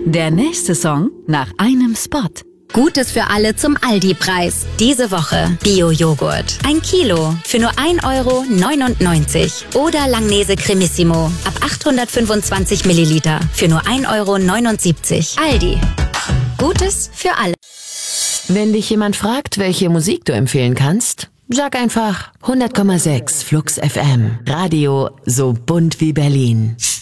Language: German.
Der nächste Song nach einem Spot. Gutes für alle zum Aldi-Preis. Diese Woche Bio-Joghurt. 1 Kilo für nur 1,99 € Oder Langnese Cremissimo ab 825 Milliliter für nur 1,79 €. Aldi. Gutes für alle. Wenn dich jemand fragt, welche Musik du empfehlen kannst, sag einfach 100,6 Flux FM. Radio so bunt wie Berlin.